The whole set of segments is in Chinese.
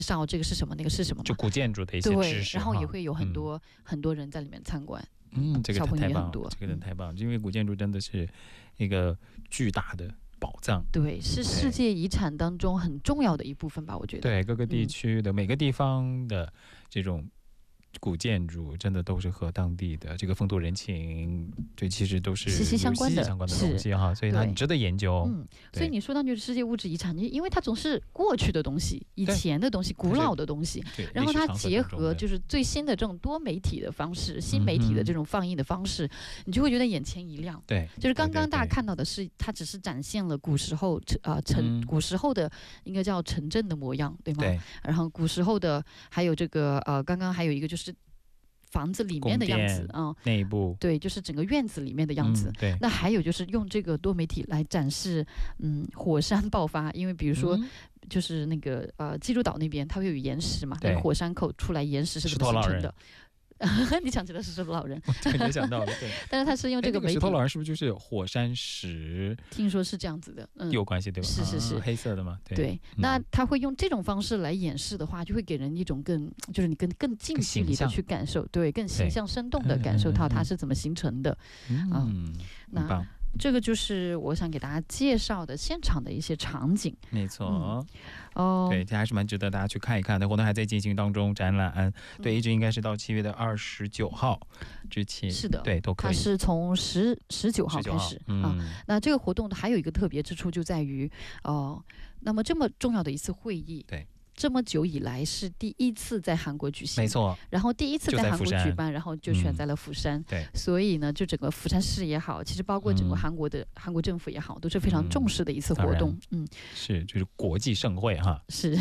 绍这个是什么，那个是什么嘛， 就古建筑的一些知识， 对，然后也会有很多、很多人在里面参观。 这个小朋友太棒也很多， 这个太棒，因为古建筑真的是一个巨大的宝藏， 对，是世界遗产当中很重要的一部分吧，我觉得。 对，各个地区的每个地方的这种古建筑真的都是和当地的这个风土人情，对，其实都是息息相关的东西哈，所以它很值得研究。 所以你说到就是世界物质遗产，因为它总是过去的东西、以前的东西、古老的东西，然后它结合就是最新的这种多媒体的方式、新媒体的这种放映的方式，你就会觉得眼前一亮。 对， 就是刚刚大家看到的是，它只是展现了古时候古时候的应该叫城镇的模样，对吗？ 对。 然后古时候的还有这个刚刚还有一个就是房子里面的样子啊， 内部对，就是整个院子里面的样子。 对， 那还有就是用这个多媒体来展示，火山爆发，因为比如说就是那个济州岛那边它会有岩石嘛，那个火山口出来岩石是怎么形成的？你想起来是石头老人， 对，没想到的，对。 但是他是用这个媒体， 石头老人是不是就是火山石？ 听说是这样子的， 有关系对吧？ 是黑色的嘛， 对。那他会用这种方式来演示的话，就会给人一种就是你更近距离的去感受，对，更形象生动的感受到它是怎么形成的。那这个就是我想给大家介绍的现场的一些场景。 没错，对，这还是蛮值得大家去看一看的。活动还在进行当中，展览对，一直应该是到7月29号之前。 是的， 对，都可以。 它是从19号开始那这个活动还有一个特别之处就在于，那么这么重要的一次会议， 对。 这么久以来是第一次在韩国举行， 没错。 然后第一次在韩国举办，然后就选在了釜山。 对， 所以呢，就整个釜山市也好，其实包括整个韩国政府也好，都是非常重视的一次活动。 是，就是国际盛会哈。 是，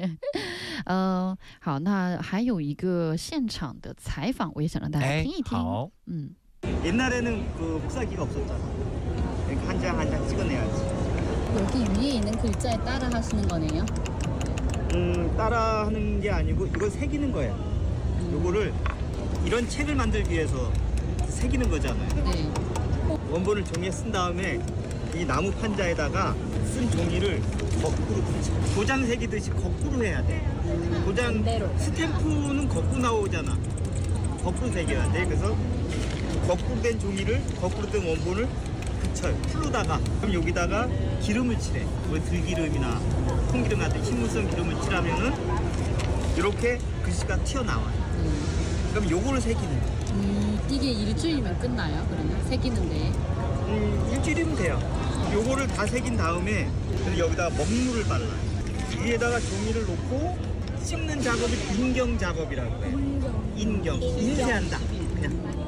好，那还有一个现场的采访，我也想让大家听一听。 好， 옛날에는 그 복사기가 없었잖아. 그러니까 한 장 한 장 찍어내야지. 여기 위에 있는 글자에 따라 하시는 거네요? 따라하는 게 아니고 이걸 새기는 거야. 요거를 이런 책을 만들기 위해서 새기는 거잖아요. 네. 원본을 종이에 쓴 다음에 이 나무 판자에다가 쓴 종이를 거꾸로 도장 새기듯이 거꾸로 해야 돼. 도장 스탬프는 거꾸로 나오잖아. 거꾸로 새겨야 돼. 그래서 거꾸로 된 종이를 거꾸로 된 원본을 붙여요. 풀로다가. 그럼 여기다가 기름을 칠해. 뭐 들기름이나 콩기름 같은 식물성 기름을 칠하면은 이렇게 글씨가 튀어나와요. 그럼 요거를 새기는 거예요. 이게 일주일이면 끝나요? 그러면 새기는데? 일주일이면 돼요. 요거를 다 새긴 다음에 여기다가 먹물을 발라요. 위에다가 종이를 놓고 씹는 작업을 인경 작업이라고 해요. 인경. 인쇄한다. 그냥.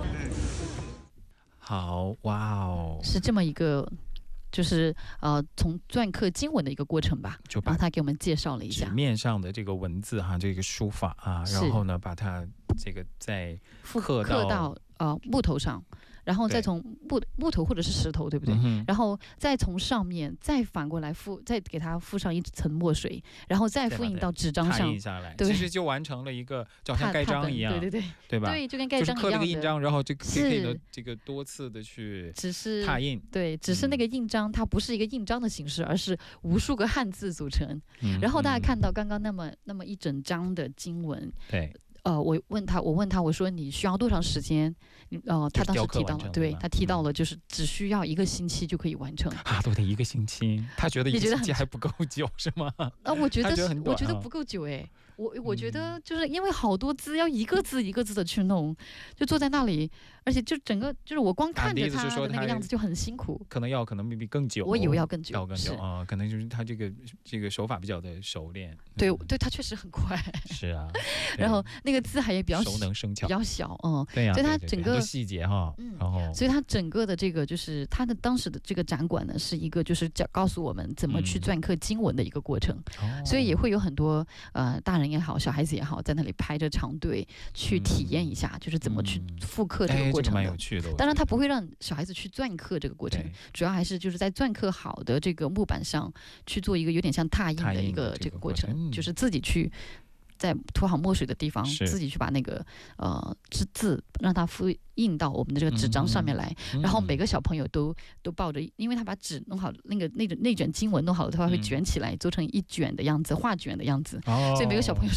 好，哇哦， 是这么一个，就是从篆刻经文的一个过程吧，就把他给我们介绍了一下纸面上的这个文字哈，这个书法啊，然后呢，把它这个再刻到木头上，然后再从木头或者是石头，对不对？然后再从上面再反过来再给它附上一层墨水，然后再复印到纸张上， 下来，其实就完成了一个就像盖章一样，对吧？ 对，就跟盖章一样的， 就是刻了个印章，然后就可以的这个多次的去拓印， 对，只是那个印章它不是一个印章的形式，而是无数个汉字组成。然后大家看到刚刚那么一整章的经文， 对。 我问他，我说你需要多长时间？他当时提到了，对，他提到了，就是只需要1个星期就可以完成啊，都得1个星期。他觉得1个星期还不够久是吗？ 我觉得不够久哎。我觉得就是因为好多字要一个字一个字的去弄，就坐在那里，而且就整个就是我光看着他的那个样子就很辛苦。 可能maybe 更久， 我以为要更久， 啊，可能就是他这个手法比较的熟练。 对，他确实很快。 是啊， 然后那个字还也比较熟能生巧， 比较小， 对呀， 所以他整个细节哈，然后所以他整个的这个就是他的当时的这个展馆呢，是一个就是告诉我们怎么去篆刻经文的一个过程，所以也会有很多大人也好，小孩子也好，在那里排着长队去体验一下，就是怎么去复刻这个过程的。 蛮有趣的。 当然，他不会让小孩子去篆刻这个过程，主要还是就是在篆刻好的这个木板上去做一个有点像拓印的一个这个过程，就是自己去在涂好墨水的地方，自己去把那个字让它复印到我们的这个纸张上面来，然后每个小朋友都抱着，因为他把纸弄好，那卷经文弄好了，他会卷起来做成一卷的样子，画卷的样子，所以每个小朋友